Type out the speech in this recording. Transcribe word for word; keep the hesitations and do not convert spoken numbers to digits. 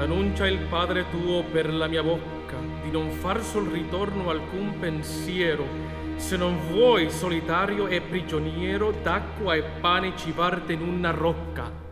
t'annuncia il Padre tuo per la mia bocca, di non far sol ritorno alcun pensiero, se non vuoi solitario e prigioniero d'acqua e pane cibarti in una rocca.